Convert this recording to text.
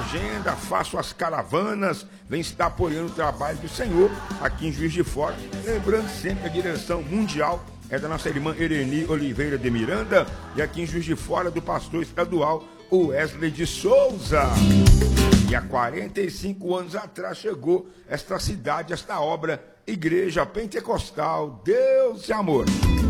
agenda, faço as caravanas, vem estar apoiando o trabalho do Senhor aqui em Juiz de Fora. Lembrando sempre a direção mundial é da nossa irmã Ereni Oliveira de Miranda e aqui em Juiz de Fora do pastor estadual Wesley de Souza. E há 45 anos atrás chegou esta cidade, esta obra, Igreja Pentecostal Deus e Amor.